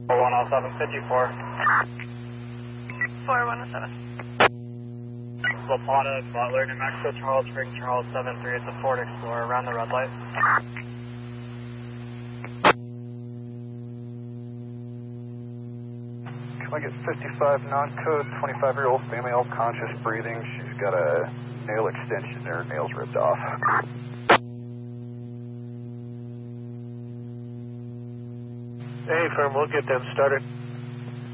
10754. 4107. La Plata, Butler, New Mexico, Charles Spring, Charles 73. It's a Ford Explorer around the red light. Can I get 55 non-code, 25-year-old female, conscious breathing. She's got a nail extension, her nails ripped off. Hey, firm, we'll get them started.